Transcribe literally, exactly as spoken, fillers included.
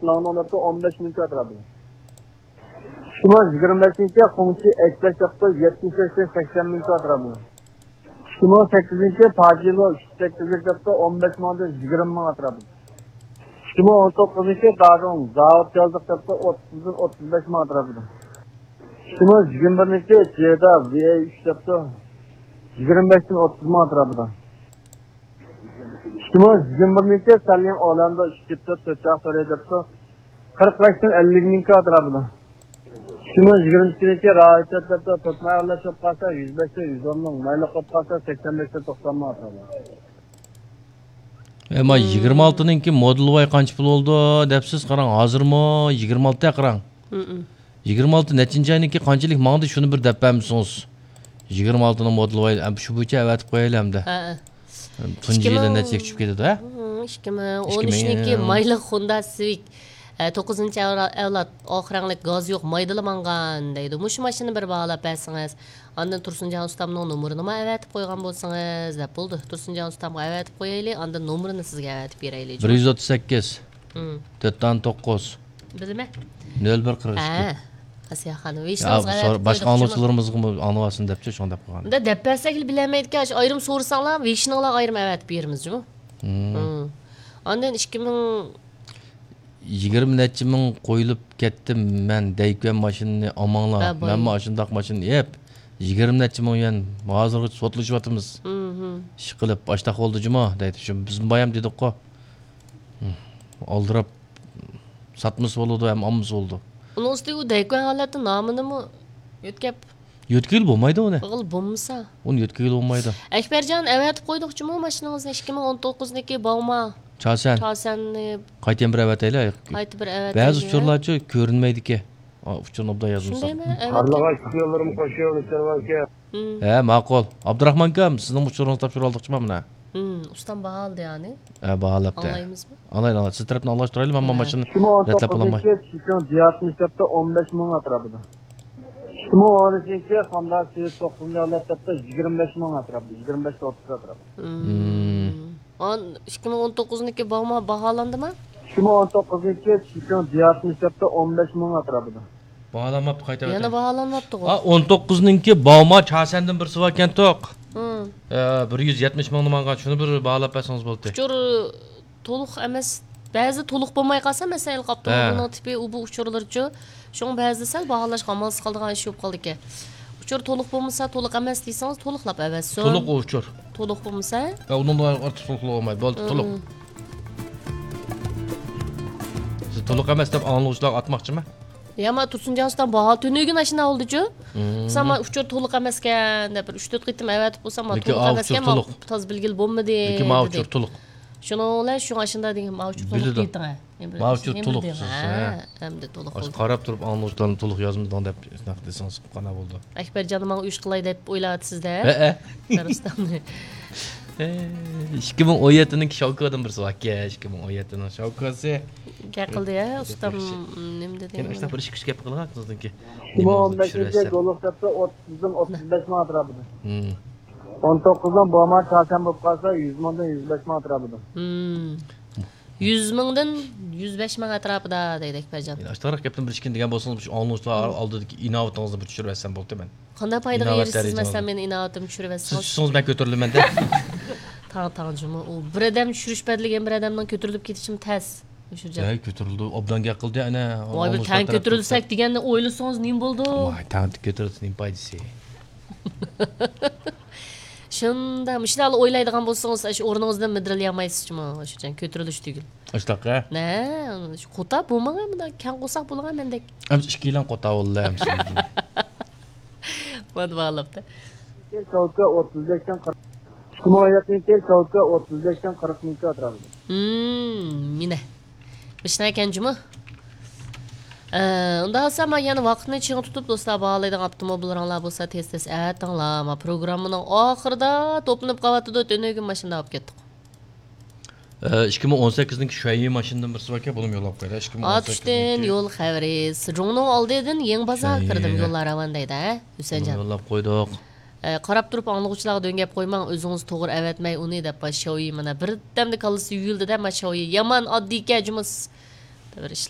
Lang'ın dapta on besh ming atrofida. Shimo yigirma beshinchi Qungchi Express dapta yetmish sakson sakson ming atrofida. Shimo sakkizinchi Pajilo sakkizinchi dapta on besh mingdan yigirma ming atrofida. Shimo o'n to'qqizinchi Darong Zavod Yozdiq dapta o'ttizdan o'ttiz besh ming atrofida. Shimo yigirma birinchi Jeda V uch dapta yigirma beshdan o'ttiz ming atrofida. Shimo yigirma birinchi Salim Olamda ikki dapta to'rt dapta qirq beshdan ellik ming atrofida. Shimo yigirma ikkinchi Raisat dapta to'qson olib qolsa yuz beshdan yuz o'n ming, mayli qolib qolsa sakson beshdan to'qson ming atrofida. Ama yigirma oltininki model voy qancha pul oldu depsiz qarang, hozirmi yigirma olti ta qarang. yigirma olti nechinchi oyniki qanchalik mangdi shuni bir deb bermisiniz. yigirma olti ning model voy shu bo'yicha avatib qo'yaylik-da. Ha. Tunji yilda necha tushib ketadi, ha? ikki ming o'n uchniki mayli Honda Civic to'qqizinchi avlod oxiranlik gaz yo'q maydili mangan deydi. Mush mashina bir bağlab bersangiz, andan Tursunjon ustamning nomerini ma avatib qo'ygan bo'lsangiz deb bo'ldi. Tursunjon ustamga avatib qo'yaylik, andan nomerini sizga avatib beraylik. bir yuz o'ttiz sakkiz to'qson to'qqiz Bilma? nol bir qirq ikki. Ha. Asiya xonim, eshitsangiz boshqa anglashchilarimizga anlasin debchi shunda qo'ygan. Unda deb bersak bilmaydi-ki, ayrim so'rasanglar, veshininglar ayrim avatib beramiz-ku. Hmm. Andan ikki ming yigirma necha ming qo'yilib ketdim men Daykven mashinani olmanglar. Men mashindaq mashina yeb yigirma necha ming yen hozirgacha sotlashyapmiz. Ish qilib boshqa oldi juma deydi. Shu biz bayam dedik-ku. Oldirib satmız bo'ldi ham olmiz bo'ldi. Uning ustiga u Daykven holati nomini yo'tkab yo'tkil bo'lmaydi uni. O'g'il bo'lmasa. Uni yo'tkil bo'lmaydi. Akbarjon avatib qo'ydik-chimi mashinangizni ikki ming o'n to'qqizniki Bauma. Chasan. Chasanni qayta bir avataylar. Qayta bir avat. Ba'zi uchurlarchi ko'rinmaydi-ki. Uchun obda yozilsa. Harlaga chiqyolarim qo'shayolishlar aka. Ha, ma'qul. Abdurahmon akam, sizning uchuringizni topshirib oldikmi mana? Hmm, ustam baholdi ya'ni. Ha, baholabdi. Anlaymizmi? Anlayman. Siz tarafdan alashtiraylik, men mashina ratlab olamay. yetmish dapta o'n besh ming atrofida. Shimo o'n uchinchi Honda Civic to'qqizinchi avlodda yigirma besh ming atrofida, yigirma besh o'ttiz atrofida. Hmm. ikki ming o'n to'qqizniki Bauma baholandimi? Shimo o'n to'qqizinchi yetmish dapta o'n besh ming atrofida. Baholanmabdi qayta. Yana baholanmabdi-ku. Ha, o'n to'qqiziniki Bauma Chasandan bir suv ekan to'q. Hmm. bir yuz yetmish ming mangan shuni bir baholab bersangiz bo'ldi. Uchur to'liq emas, ba'zi to'liq bo'lmay qolsa, masalan, qapto'ning tipi u bu uchurlarchi, shung ba'zi sal baholash qamalsiz qoldigan ish yo'q qoldi ekan. Uchur to'liq bo'lmasa, to'liq emas deysangiz, to'liqlab evasin. To'liq uchur. To'liq bo'lmasa, ha, undan ortiq to'liq bo'lmaydi, bo'ldi, to'liq. Siz to'liq emas deb anglashlar atmoqchimi? Yama Tursunjon ustam bahol tönügün mashina oldi-chu. Sama uchur to'liq emaskan deb uch to'rt qitim avatib bo'lsam, to'liq emaskan, toz bilgil bo'lmadi. Lekin mavjud to'liq. Shuninglar shu mashina degan mavjud to'liq deydi. Mavjud to'liq. Hamda to'liq. Hozir qarab turib anglashlarni to'liq yozmadan deb shunaqa desangiz qana bo'ldi. Akbarjon menga uy qilay deb o'ylayapsiz-da. Ha. Rustamni. ikki ming o'n yettininki Shavkatdan bir suvakke, ikki ming o'n yettining Shavkatsi. Gapildi ya, ustam nim dedi. Yana ishda bir ish kuch gap qilgan sizniki. ikki ming o'n beshinchi Golofda o'ttizdan o'ttiz besh ming atrofida. Hmm. o'n to'qqizdan Bauma Chasan bo'lib qolsa yuz mingdan yuz besh ming atrofida. Hmm. yuz mingdan yuz besh ming atrofida deydi Akbarjon. Ashtaroq gapdan bir ishkin degan bo'lsangiz, shu anglashlar oldidagi inovatingizni bir tushirib olsam bo'ldi men. Qanday foydaga erishsiz masalan men inovatimni tushirib olsangiz? Siz men ko'tarilaman-da. Tang-tangjimi u bir odam tushirish badliga bir odamdan ko'tarilib ketishim tas. Ya ko'tarildi, obdan gaqildi ana. Voy bir tang ko'tarilsak deganda o'ylasangiz nim bo'ldi? Voy, tang ko'tarilsa nim foydasi. Shunda mishlarni o'ylaydigan bo'lsangiz, shu o'rningizdan midirilmaysiz-mi? O'shadan ko'tarilish tugul. Ashtaqa? Ne, shu qota bo'lmagan, bundan kan qo'saq bo'lgan mendek. Ham ikki yildan qota bo'ldi ham. Mana bo'libdi. Shavka o'ttiz beshdan himoyatniki Shavka o'ttiz beshdan qirq ming atrofida. Hmm, mina. Bishna ekan-jimi? Unda olsa men yana vaqtni ching tutib do'stlar bog'laydigan avtomobillarlar bo'lsa tez-tez aytinglar. Men programmaning oxirida to'planib qavatida o'tgan mashina olib ketdik. ikki ming o'n sakkiziniki Shuayyi mashinadan bir suvakke bo'lib yo'lab qo'ydi. ikki ming o'n sakkiziniki Atishdan yo'l xabari. Sirjongning oldidan Yangi bozor kirdim yo'llar ravandaydi, ha? Husaynjon. Yo'lab qo'ydik. Qarab turib anglag'uvchilarga dengap qo'ymang, o'zingiz to'g'ri avatmay uni deb Shuayyi mana bir damda kallasi yuyildi-da, Shuayyi yomon oddiy kajimiz.